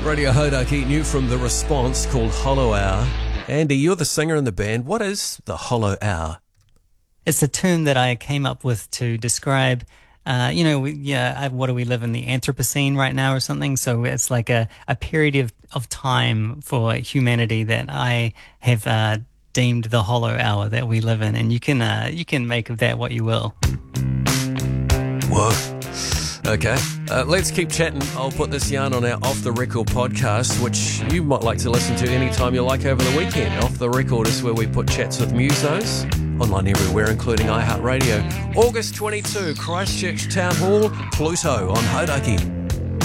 Radio Hodaki, new from The Response, called Hollow Hour. Andy, you're the singer in the band. What is the Hollow Hour? It's a term that I came up with to describe, what do we live in the Anthropocene right now or something? So it's like a period of time for humanity that I have deemed the hollow hour that we live in. And you can make of that what you will. Whoa. Okay, let's keep chatting. I'll put this yarn on our Off The Record podcast, which you might like to listen to anytime you like over the weekend. Off The Record is where we put chats with musos, online everywhere, including iHeartRadio. August 22, Christchurch Town Hall, Pluto on Hodaki.